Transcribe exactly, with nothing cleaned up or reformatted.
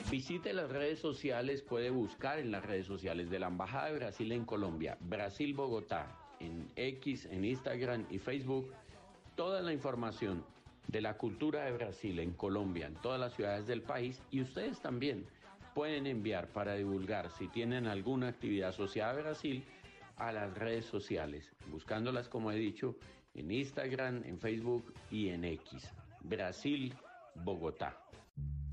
Visite las redes sociales, puede buscar en las redes sociales de la Embajada de Brasil en Colombia, Brasil Bogotá, en X, en Instagram y Facebook, toda la información de la cultura de Brasil en Colombia, en todas las ciudades del país, y ustedes también pueden enviar para divulgar si tienen alguna actividad asociada a Brasil a las redes sociales, buscándolas, como he dicho, en Instagram, en Facebook y en X. Brasil Bogotá.